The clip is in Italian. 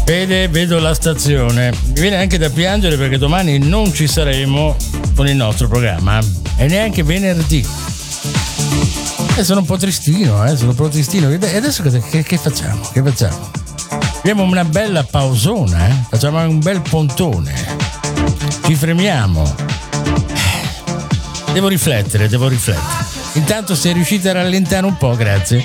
Vedo la stazione. Mi viene anche da piangere perché domani non ci saremo con il nostro programma e neanche venerdì. Sono un po' tristino, E adesso che facciamo? Abbiamo una bella pausona, Facciamo un bel pontone. Ci fremiamo. Devo riflettere. Intanto se riuscite a rallentare un po', grazie.